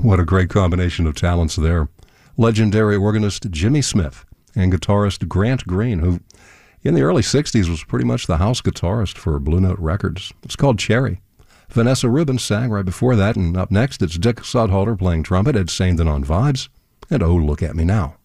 What a great combination of talents there. Legendary organist Jimmy Smith and guitarist Grant Green, who in the early 60s was pretty much the house guitarist for Blue Note Records. It's called Cherry. Vanessa Rubin sang right before that, and up next it's Dick Sudhalter playing trumpet, Ed Saindon on vibes, and Oh, Look at Me Now.